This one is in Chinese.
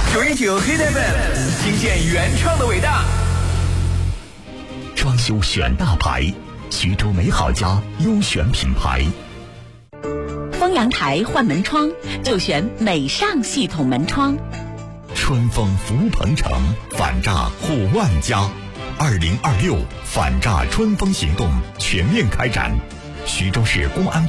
919 Hit FM， 听见原创的伟大。 装修选大牌，徐州美好家优选品牌。 封阳台换门窗就选美尚系统门窗。 春风福鹏城，反诈护万家。2026反诈春风行动全面开展，徐州市公安